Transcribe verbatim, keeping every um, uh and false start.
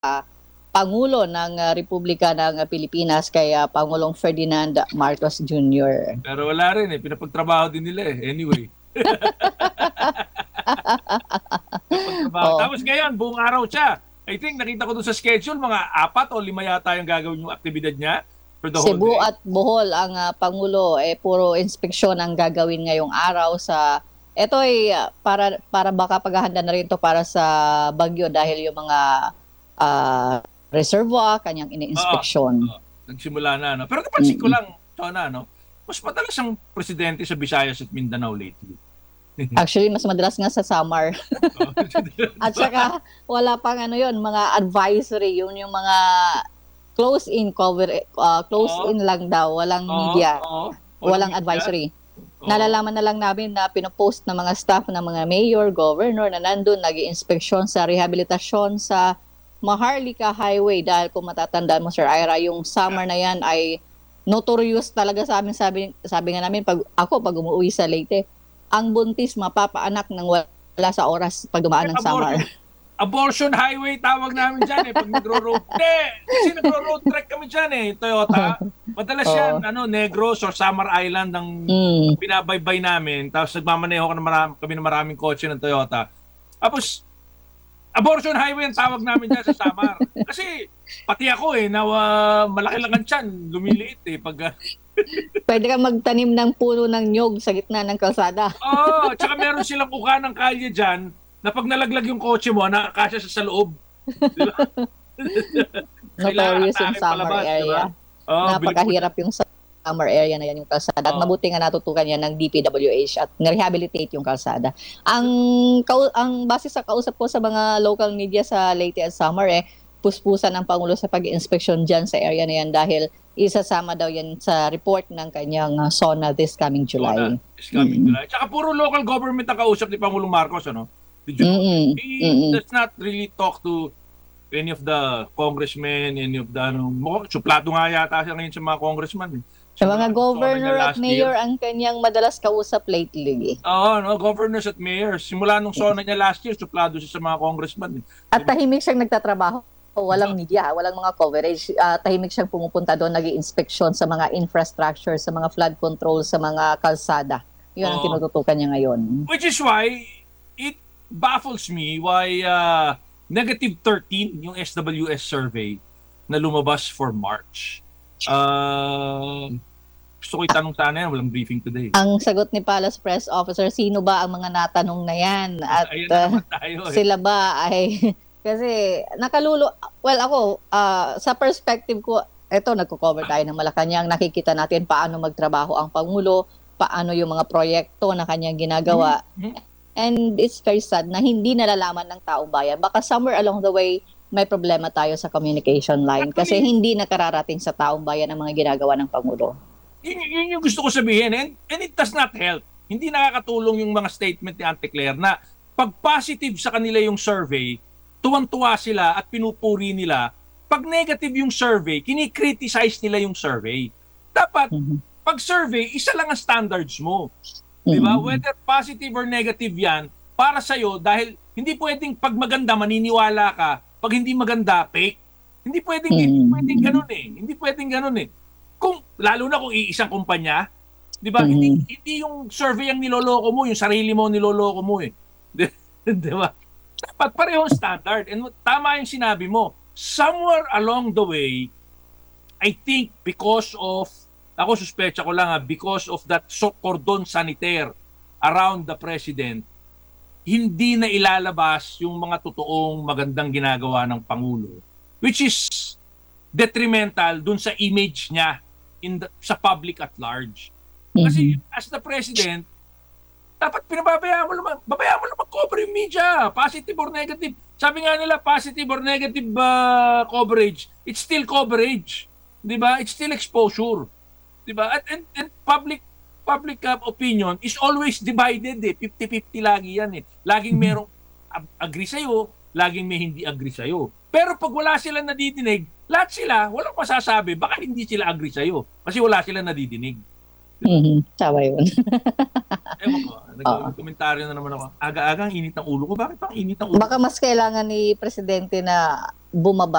Pangulo ng ah, Republika ng ah, Pilipinas kay ah, Pangulong Ferdinand Marcos Junior Pero wala rin eh, pinapagtrabaho din nila eh. Anyway. Pinapagtrabaho. Oh, Tapos ngayon, buong araw siya. I think nakita ko doon sa schedule, mga apat o lima yata yung gagawin yung aktibidad niya for the whole Cebu day. at Bohol ang ah, Pangulo eh puro inspeksyon ang gagawin ngayong araw sa ito ay ah, para para baka paghahanda na rin to para sa bagyo dahil yung mga ah, reservoir kanyang Oo. iniinspeksyon. Oo. Nagsimula na. No? Pero napansin ko Mm. lang, Chona, no? Mas madalas ang presidente sa Visayas at Mindanao lately. Actually, mas madalas nga sa summer. At saka wala pang ano yon mga advisory, yun yung mga close-in cover, uh, Oo. close-in lang daw, walang Oo. media, Oo. Walang walang media. advisory. Oo. Nalalaman na lang namin na pinopost ng mga staff ng mga mayor, governor na nandun, nag-inspeksyon sa rehabilitasyon sa Maharlika Highway dahil kung matatandaan mo Sir Ira, yung summer na yan ay notorious talaga sa amin. Sabi, sabi nga namin, pag, ako pag umuwi sa Leyte, ang buntis mapapaanak ng wala sa oras pag dumaan ng summer. Abortion, abortion highway tawag namin dyan eh. Pag nagro-road, hindi, kasi nagro-road trek kami dyan eh, Toyota. Madalas yan, Oo. ano, Negros or Samar Island ang Mm. binabaybay namin. Tapos nagmamaneho ko ng marami, kami ng maraming kotse ng Toyota. Tapos, abortion highway ang tawag namin dyan sa Samar. Kasi, pati ako eh, na uh, malaki lang ang tiyan, lumiliit eh. Pag, uh, Pwede kang magtanim ng puno ng nyog sa gitna ng kalsada. oh, tsaka meron silang uka ng kalye dyan, na pag nalaglag yung kotse mo, nakakasya sa sa loob. Di ba? Kailangan Notorious yung atakin summer palabas, di ba? area. Oh, bili mo. Napakahirap yung summer area na yan, yung kalsada. At Oh. mabuti nga natutukan yan ng D P W H at nirehabilitate yung kalsada. Ang, kau- ang base sa kausap ko sa mga local media sa Leyte at Summer eh, puspusan ng Pangulo sa pag-inspeksyon dyan sa area na yan dahil isasama daw yan sa report ng kanyang uh, SONA this coming July. Corona is coming Mm. July. Tsaka puro local government ang kausap ni Pangulong Marcos, ano? Did you know? Mm-mm. He Mm-mm. does not really talk to any of the congressmen, any of the, ano, mukhang suplado nga yata siya ngayon sa mga congressman. Eh. Sa mga Simula nung governor SONA niya at last mayor year. ang kanyang madalas kausap lately. Oo, no, governors at mayors. Simula nung SONA niya last year, suplado siya sa mga congressman. Eh. At tahimik siyang nagtatrabaho. Walang media, walang mga coverage. Uh, tahimik siyang pumupunta doon, nag-i-inspeksyon sa mga infrastructure, sa mga flood control, sa mga kalsada. Yun ang Oo. tinututukan niya ngayon. Which is why it baffles me why uh, negative thirteen yung S W S survey na lumabas for March. Uh, gusto ko itanong sana yan, walang briefing today. Ang sagot ni Palace Press Officer, sino ba ang mga natanong na yan? At Ayan na uh, naman tayo. Eh. sila ba ay... Kasi nakalulo... Well, ako, uh, sa perspective ko, eto, nagko-cover tayo ng Malacanang, nakikita natin paano magtrabaho ang Pangulo, paano yung mga proyekto na kanyang ginagawa. Mhm. And it's very sad na hindi nalalaman ng taong bayan. Baka somewhere along the way, may problema tayo sa communication line kasi hindi nakararating sa taong bayan ang mga ginagawa ng Pangulo. Yun, yun yung gusto ko sabihin. And, and it does not help. Hindi nakakatulong yung mga statement ni Auntie Claire na pag positive sa kanila yung survey, tuwang-tuwa sila at pinupuri nila. Pag negative yung survey, kinikriticize nila yung survey. Dapat, Mhm. pag survey, isa lang ang standards mo. Di ba? Mhm. Whether positive or negative yan, para sa'yo, dahil hindi pwedeng pag maganda, maniniwala ka. Pag hindi maganda, fake. Hindi pwedeng, Mhm. hindi pwedeng ganun eh. Hindi pwedeng ganun eh. Kung, lalo na kung iisang kumpanya, di ba? Mhm. Hindi, hindi yung survey ang niloloko mo, yung sarili mo ang niloloko mo eh. Di ba? Dapat parehong standard. And tama yung sinabi mo. Somewhere along the way, I think because of, ako suspecha ko lang ha, because of that so cordon sanitaire around the president, hindi na ilalabas yung mga totoong magandang ginagawa ng Pangulo. Which is detrimental dun sa image niya in the, sa public at large. Kasi Mhm. as the president, dapat pinababayaan mo naman, babayaan mo naman cover yung media, positive or negative. Sabi nga nila, positive or negative uh, coverage, it's still coverage. Di ba? It's still exposure. Di ba? At, and, and public public uh, opinion is always divided eh. fifty-fifty lagi yan eh. Laging merong ag- agree sa'yo, laging may hindi agree sa'yo. Pero pag wala sila nadidinig, lahat sila, walang masasabi, baka hindi sila agree sa'yo. Kasi wala sila nadidinig. Mhm. Tama yun. Ewan ko, Oo. nag-komentaryo na naman ako. Aga-aga ang init ng ulo ko. Bakit ang init ng ulo ko? Baka mas kailangan ni Presidente na bumaba